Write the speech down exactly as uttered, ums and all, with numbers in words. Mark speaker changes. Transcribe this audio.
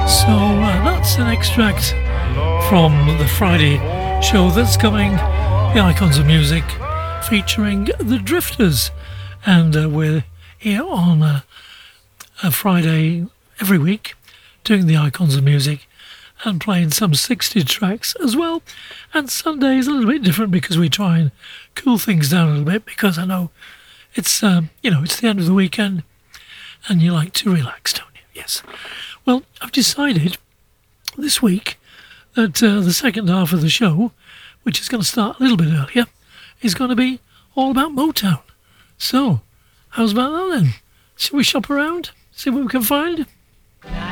Speaker 1: So uh, that's an extract from the Friday show that's coming, the Icons of Music, featuring the Drifters. And uh, we're here on uh, a Friday every week doing the Icons of Music and playing some sixty tracks as well. And Sunday is a little bit different because we try and cool things down a little bit, because I know it's, um, you know, it's the end of the weekend and you like to relax, don't you? Yes. Well, I've decided this week that uh, the second half of the show, which is going to start a little bit earlier, is going to be all about Motown. So, how's about that then? Shall we shop around? See what we can find?